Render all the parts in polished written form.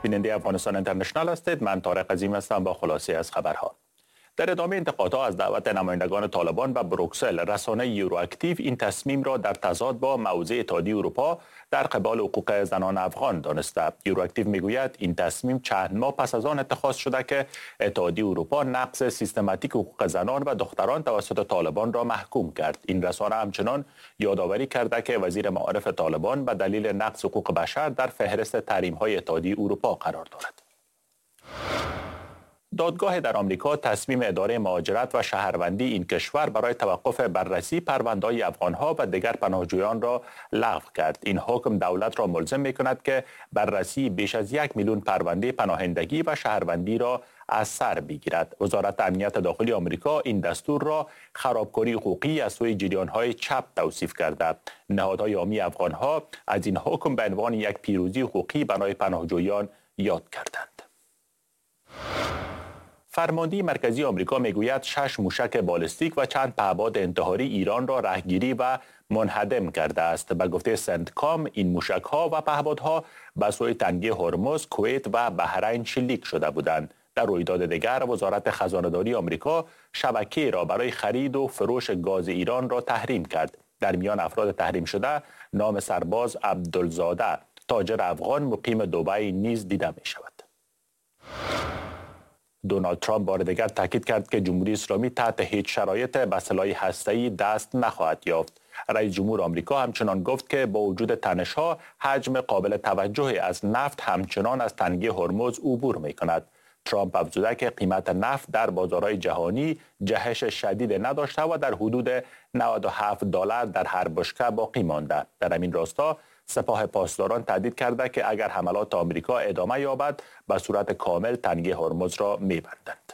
بیننده افغانستان اینترنشنال هستید. من طارق عظیم هستم با خلاصه از خبرها. در ادامه انتقادها از دعوت نمایندگان طالبان به بروکسل، رسانه یورواکتیو این تصمیم را در تضاد با موضع اتحادیه اروپا در قبال حقوق زنان افغان دانسته. یورواکتیو میگوید این تصمیم چند ماه پس از آن اتخاذ شده که اتحادیه اروپا نقض سیستماتیک حقوق زنان و دختران توسط طالبان را محکوم کرد. این رسانه همچنان یادآوری کرده که وزیر معارف طالبان به دلیل نقض حقوق بشر در فهرست تحریم‌های اتحادیه اروپا قرار دارد. دادگاه در آمریکا تصمیم اداره مهاجرت و شهروندی این کشور برای توقف بررسی پرونده‌های افغان‌ها و دیگر پناهجویان را لغو کرد. این حکم دولت را ملزم می‌کند که بررسی بیش از 1 میلیون پرونده پناهندگی و شهروندی را از سر بگیرد. وزارت امنیت داخلی آمریکا این دستور را خرابکاری حقوقی از سوی جریان‌های چپ توصیف کرده. نهادهای عامی افغان‌ها از این حکم به عنوان یک پیروزی حقوقی برای پناهجویان یاد کردند. فرمانده مرکزی آمریکا میگوید 6 موشک بالستیک و چند پهپاد انتحاری ایران را رهگیری و منهدم کرده است. به گفته سنتکام این موشک‌ها و پهپادها به سوی تنگه هرمز، کویت و بحرین شلیک شده بودند. در رویداد دیگر وزارت خزانه‌داری آمریکا شبکه را برای خرید و فروش گاز ایران را تحریم کرد. در میان افراد تحریم شده نام سرباز عبدالزاده، تاجر افغان مقیم دبی نیز دیده می شود. دونالد ترامپ بار دیگر تاکید کرد که جمهوری اسلامی تحت هیچ شرایط به سلاح هسته‌ای دست نخواهد یافت. رئیس جمهور آمریکا همچنان گفت که با وجود تنش‌ها حجم قابل توجهی از نفت همچنان از تنگه هرمز عبور می‌کند. ترامپ افزوده که قیمت نفت در بازارهای جهانی جهش شدید نداشته و در حدود $97 در هر بشکه باقی مانده. در همین راستا سپاه پاسداران تهدید کرده که اگر حملات آمریکا ادامه یابد به صورت کامل تنگه هرمز را می‌بندند.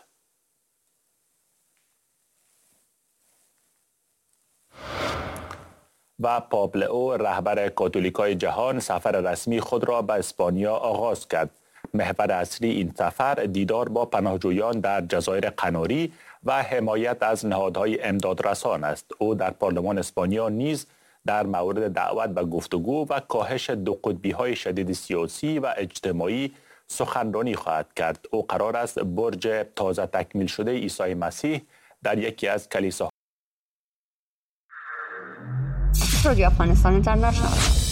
و پاپ لئو رهبر کاتولیکای جهان سفر رسمی خود را به اسپانیا آغاز کرد. محور اصلی این سفر دیدار با پناهجویان در جزایر قناری و حمایت از نهادهای امدادرسان است. او در پارلمان اسپانیا نیز در مورد دعوت به گفتگو و کاهش دو قطبی‌های شدید سیاسی و اجتماعی سخنرانی خواهد کرد. او قرار است برج تازه تکمیل شده عیسی مسیح در یکی از کلیساهای رادیو افغانستان اینترنشنال